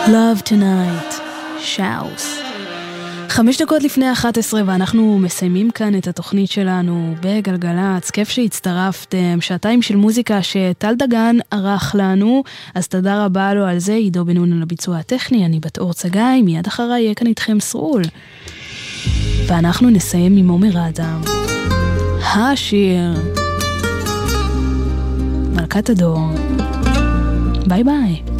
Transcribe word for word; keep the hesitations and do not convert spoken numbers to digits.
Love Tonight, שאוס. חמש דקות לפני אחת עשרה ואנחנו מסיימים כאן את התוכנית שלנו בגלגלץ. כיף שהצטרפתם, שעתיים של מוזיקה שטל דגן ערך לנו, אז תודה רבה לו על זה. עידו בן נון על הביצוע הטכני, אני בת אור צגאי, מיד אחריי יהיה כאן איתכם סרול. ואנחנו נסיים עם עומר אדם. השיר מלכת הדור. ביי ביי.